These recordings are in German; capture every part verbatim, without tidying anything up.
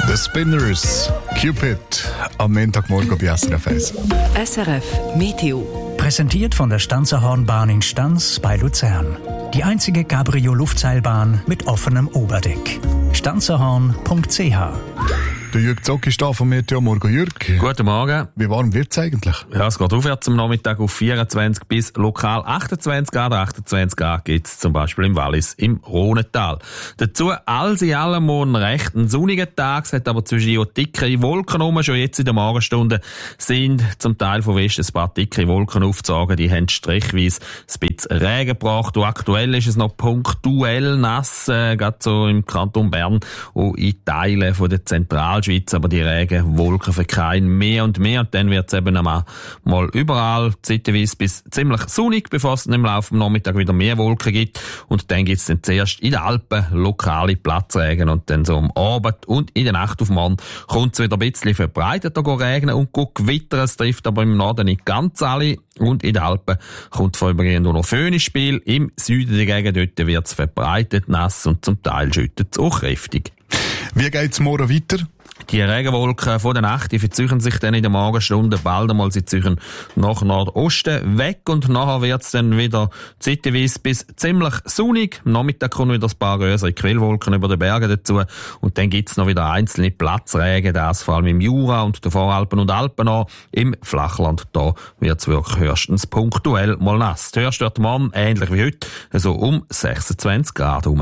The Spinners, Cupid, am Montagmorgen bei S R F eins. S R F Meteo. Präsentiert von der Stanzerhornbahn in Stanz bei Luzern. Die einzige Cabrio-Luftseilbahn mit offenem Oberdeck. stanzerhorn punkt c h. Der Jürg Zock ist da vom Meteo. Morgen, Jürg. Guten Morgen. Wie warm wird es eigentlich? Ja, es geht aufwärts am Nachmittag auf vierundzwanzig bis lokal achtundzwanzig Grad. achtundzwanzig Grad gibt es zum Beispiel im Wallis, im Rhonental. Dazu alles in allem morgen recht ein sonniger Tag. Es hat aber zwischen auch dickere Wolken rum. Schon jetzt in der Morgenstunde sind zum Teil von Westen ein paar dicke Wolken aufgezogen. Die haben strichweise ein bisschen Regen gebracht. Und aktuell ist es noch punktuell nass, äh, gerade so im Kanton Bern und in Teilen von der Zentral Schweiz, aber die Regenwolken verkehren mehr und mehr und dann wird es eben einmal mal überall zeitweise bis ziemlich sonnig, bevor es im Laufe des Nachmittags wieder mehr Wolken gibt und dann gibt es dann zuerst in den Alpen lokale Platzregen und dann so am Abend und in der Nacht auf morgen kommt es wieder ein bisschen verbreiteter regnen und gewittern. Es trifft aber im Norden nicht ganz alle und in den Alpen kommt vorübergehend nur noch Föhnspiel. Im Süden dagegen dort wird es verbreitet nass und zum Teil schüttet es auch kräftig. Wie geht es morgen weiter? Die Regenwolken von der Nacht, die verzögern sich dann in der Morgenstunde bald einmal, sie ziehen nach Nordosten weg und nachher wird es dann wieder zeitweise bis ziemlich sonnig. Am Nachmittag kommen wieder ein paar größere Quellwolken über den Bergen dazu und dann gibt's noch wieder einzelne Platzregen, das vor allem im Jura und den Voralpen und Alpen an. Im Flachland, da wird's wirklich höchstens punktuell mal nass. Die Höchste wird morgen, ähnlich wie heute, so um sechsundzwanzig Grad herum.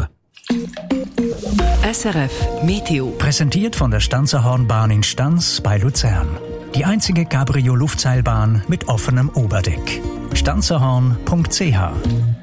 S R F Meteo. Präsentiert von der Stanzerhornbahn in Stanz bei Luzern. Die einzige Cabrio-Luftseilbahn mit offenem Oberdeck. stanzerhorn punkt c h.